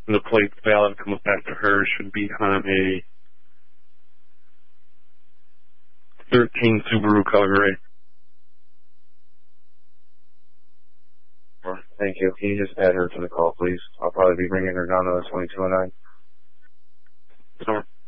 The plate valid comes back to her should be on a 13 Subaru Calgary. Thank you. Can you just add her to the call, please? I'll probably be bringing her down to the 2209. Sure.